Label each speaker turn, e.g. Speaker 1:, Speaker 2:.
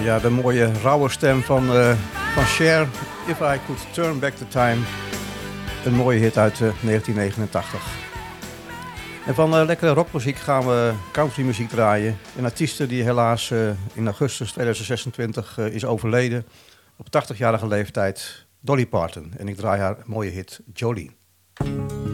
Speaker 1: Ja, de mooie rauwe stem van Cher, If I Could Turn Back the Time. Een mooie hit uit 1989. En van lekkere rockmuziek gaan we countrymuziek draaien. Een artieste die helaas in augustus 2026 is overleden. Op 80-jarige leeftijd, Dolly Parton. En ik draai haar mooie hit Jolene.